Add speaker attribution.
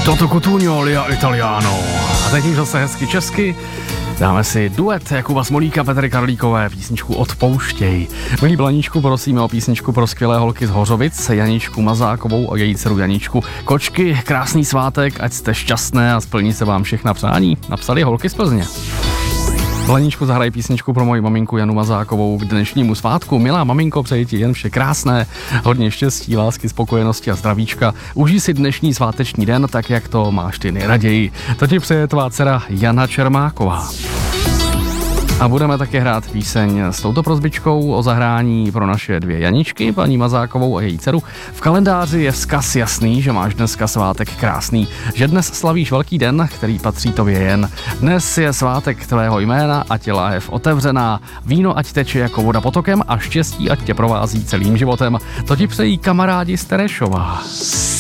Speaker 1: Toto Cutugno, Lia Italiano. A teď už zase hezky česky. Dáme si duet Jakuba Smolíka, Petry Karlíkové, písničku Odpouštěj. Milí Blaníčku, prosíme o písničku pro skvělé holky z Hořovic, Janičku Mazákovou a její dceru Janičku Kočky. Krásný svátek, ať jste šťastné a splní se vám všechna přání. Napsali holky z Plzně. Blaníčku, zahraj písničku pro moji maminku Janu Mazákovou k dnešnímu svátku. Milá maminko, přeji ti jen vše krásné, hodně štěstí, lásky, spokojenosti a zdravíčka. Užij si dnešní sváteční den tak, jak to máš ty nejraději. To ti přeje tvá dcera Jana Čermáková. A budeme také hrát píseň s touto prosbičkou o zahrání pro naše dvě Janičky, paní Mazákovou a její dceru. V kalendáři je vzkaz jasný, že máš dneska svátek krásný, že dnes slavíš velký den, který patří tobě jen. Dnes je svátek tvého jména, ať je láhev otevřená, víno ať teče jako voda potokem a štěstí ať tě provází celým životem. To ti přejí kamarádi z Terešova.